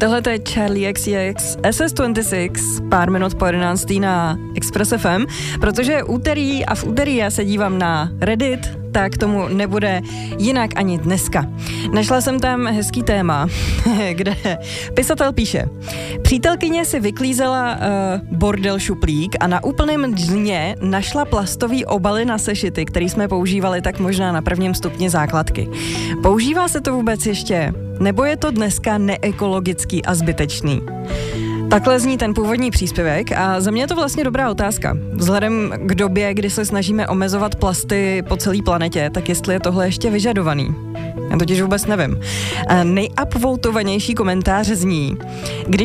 Tohle je Charlie XCX SS26, pár minut po 11. na Express FM, protože je úterý a v úterý já se dívám na Reddit, tak tomu nebude jinak ani dneska. Našla jsem tam hezký téma, kde pisatel píše: přítelkyně si vyklízela bordel šuplík a na úplném dně našla plastový obaly na sešity, který jsme používali tak možná na prvním stupni základky. Používá se to vůbec ještě? Nebo je to dneska neekologický a zbytečný? Takhle zní ten původní příspěvek a za mě je to vlastně dobrá otázka. Vzhledem k době, kdy se snažíme omezovat plasty po celé planetě, tak jestli je tohle ještě vyžadovaný. Já totiž vůbec nevím. Nejupvotovanější komentář zní: když